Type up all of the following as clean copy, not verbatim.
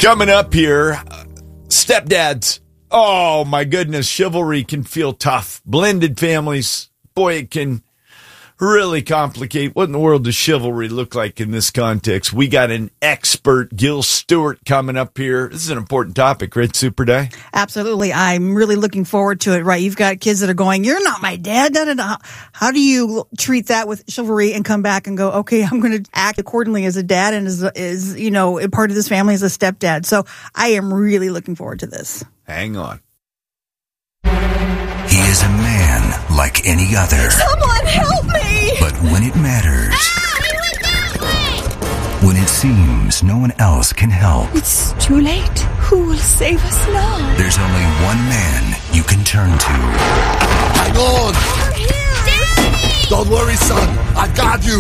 Coming up here, stepdads. Oh, my goodness. Chivalry can feel tough. Blended families. Boy, it can really complicate. What in the world does chivalry look like in this context? We got an expert, Gil Stewart, coming up here. This is an important topic, right, Super Day? Absolutely. I'm really looking forward to it, right? You've got kids that are going, you're not my dad. Da, da, da. How do you treat that with chivalry and come back and go, okay, I'm going to act accordingly as a dad and as a part of this family as a stepdad. So I am really looking forward to this. Hang on. He is a man like any other. Someone help me! But when it matters, when it seems no one else can help, It's too late. Who will save us now? there's only one man you can turn to. Hang on! Daddy! Don't worry, son. I got you.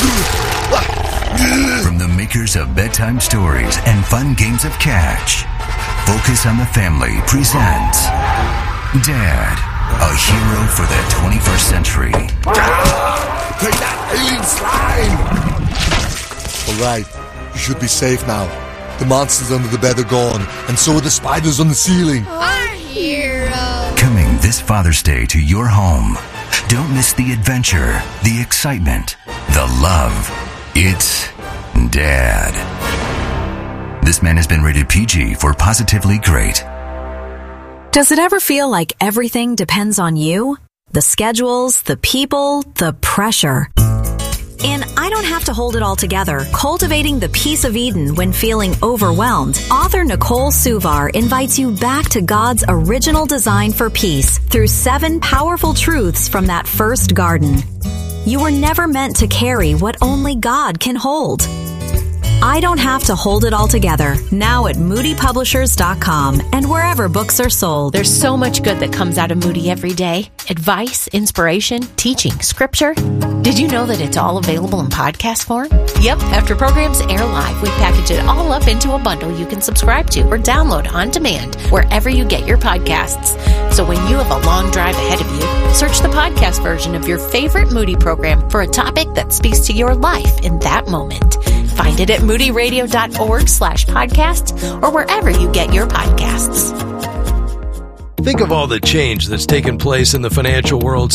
From the makers of bedtime stories and fun games of catch, Focus on the Family presents Dad, a hero for the 21st century. Take that, alien slime! All right, you should be safe now. The monsters under the bed are gone, and so are the spiders on the ceiling. Our hero! Coming this Father's Day to your home. Don't miss the adventure, the excitement, the love. It's Dad. This man has been rated PG for positively great. Does it ever feel like everything depends on you? The schedules, the people, the pressure. In I Don't Have to Hold It All Together, Cultivating the Peace of Eden When Feeling Overwhelmed, author Nicole Suvar invites you back to God's original design for peace through 7 powerful truths from that first garden. You were never meant to carry what only God can hold. I Don't Have to Hold It All Together, now at moodypublishers.com and wherever books are sold. There's so much good that comes out of Moody every day. Advice, inspiration, teaching, scripture. Did you know that it's all available in podcast form? Yep, after programs air live, we package it all up into a bundle you can subscribe to or download on demand wherever you get your podcasts. So when you have a long drive ahead of you, search the podcast version of your favorite Moody program for a topic that speaks to your life in that moment. Find it at moodyradio.org/podcasts or wherever you get your podcasts. Think of all the change that's taken place in the financial world